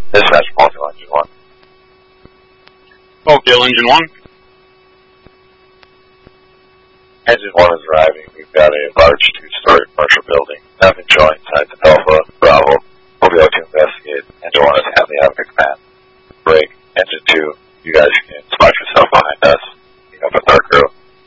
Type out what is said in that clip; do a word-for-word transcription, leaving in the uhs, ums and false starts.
Dispatch, Mobile Engine one. Mobile Engine one. Engine one is arriving. We've got a large two-story commercial building. Nothing showing signs of Alpha, Bravo. We'll be able to investigate. Engine one is handling out of command. Break. Engine two, you guys can spot yourself behind us.